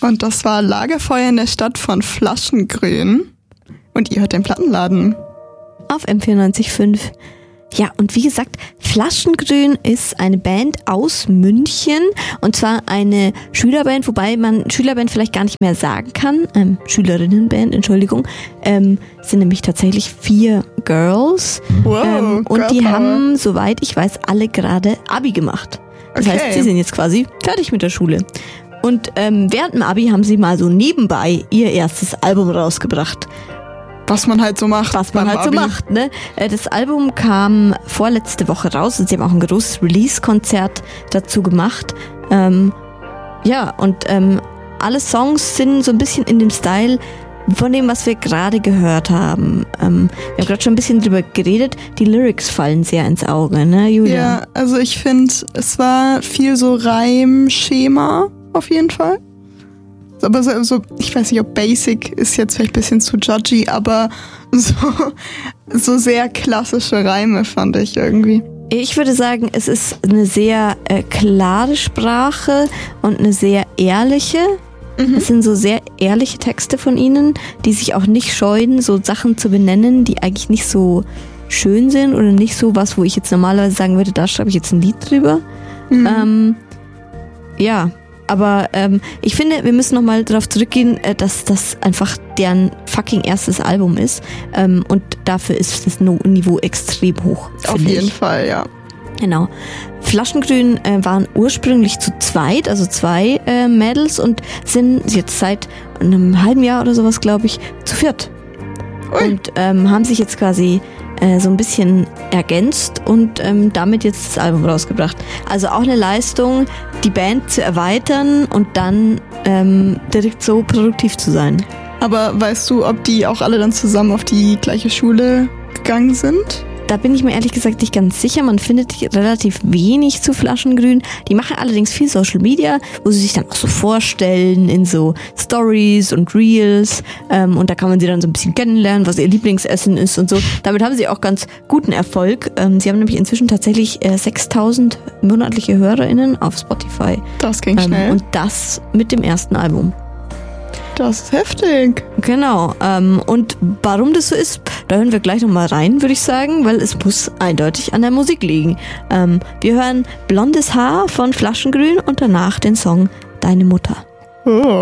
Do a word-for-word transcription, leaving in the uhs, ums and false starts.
Und das war Lagerfeuer in der Stadt von Flaschengrün. Und ihr hört den Plattenladen. Auf M vierundneunzig Komma fünf. Ja, und wie gesagt, Flaschengrün ist eine Band aus München. Und zwar eine Schülerband, wobei man Schülerband vielleicht gar nicht mehr sagen kann. Ähm, Schülerinnenband, Entschuldigung. Ähm, sind nämlich tatsächlich vier Girls. Wow, ähm, und Girl die Power. haben, soweit ich weiß, alle gerade Abi gemacht. Das Okay. heißt, sie sind jetzt quasi fertig mit der Schule. Und ähm, während dem Abi haben sie mal so nebenbei ihr erstes Album rausgebracht. Was man halt so macht. Was man beim halt so Abi. macht, ne? Äh, Das Album kam vorletzte Woche raus und sie haben auch ein großes Release-Konzert dazu gemacht. Ähm, ja, und ähm, alle Songs sind so ein bisschen in dem Style von dem, was wir gerade gehört haben. Ähm, wir haben gerade schon ein bisschen drüber geredet. Die Lyrics fallen sehr ins Auge, ne, Julia? Ja, also ich finde, es war viel so Reimschema auf jeden Fall. Aber so, so, ich weiß nicht, ob Basic ist jetzt vielleicht ein bisschen zu judgy, aber so, so sehr klassische Reime fand ich irgendwie. Ich würde sagen, es ist eine sehr äh, klare Sprache und eine sehr ehrliche. Mhm. Es sind so sehr ehrliche Texte von ihnen, die sich auch nicht scheuen, so Sachen zu benennen, die eigentlich nicht so schön sind oder nicht so was, wo ich jetzt normalerweise sagen würde, da schreibe ich jetzt ein Lied drüber. Mhm. Ähm, ja, aber ähm, ich finde, wir müssen nochmal darauf zurückgehen, äh, dass das einfach deren fucking erstes Album ist. Ähm, und dafür ist das No- Niveau extrem hoch. Auf finde jeden ich. Fall, ja. Genau. Flaschengrün äh, waren ursprünglich zu zweit, also zwei äh, Mädels und sind jetzt seit einem halben Jahr oder sowas, glaube ich, zu viert. Ui. Und ähm, haben sich jetzt quasi äh, so ein bisschen ergänzt und ähm, damit jetzt das Album rausgebracht. Also auch eine Leistung, die Band zu erweitern und dann ähm, direkt so produktiv zu sein. Aber weißt du, ob die auch alle dann zusammen auf die gleiche Schule gegangen sind? Da bin ich mir ehrlich gesagt nicht ganz sicher. Man findet relativ wenig zu Flaschengrün. Die machen allerdings viel Social Media, wo sie sich dann auch so vorstellen in so Stories und Reels. Ähm, und da kann man sie dann so ein bisschen kennenlernen, was ihr Lieblingsessen ist und so. Damit haben sie auch ganz guten Erfolg. Ähm, sie haben nämlich inzwischen tatsächlich äh, sechstausend monatliche HörerInnen auf Spotify. Das ging Ähm, schnell. und das mit dem ersten Album. Das ist heftig. Genau. Ähm, und warum das so ist, da hören wir gleich nochmal rein, würde ich sagen, weil es muss eindeutig an der Musik liegen. Ähm, wir hören Blondes Haar von Flaschengrün und danach den Song Deine Mutter. Oh.